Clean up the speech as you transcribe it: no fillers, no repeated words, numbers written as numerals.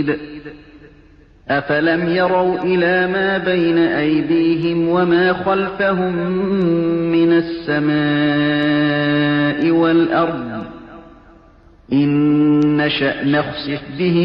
أَفَلَمْ يَرَوْا إِلَىٰ مَا بَيْنَ أَيْدِيهِمْ وَمَا خَلْفَهُم مِّنَ السَّمَاءِ وَالْأَرْضِ ۚ إِن نَّشَأْ نَخْسِفْ بِهِمُ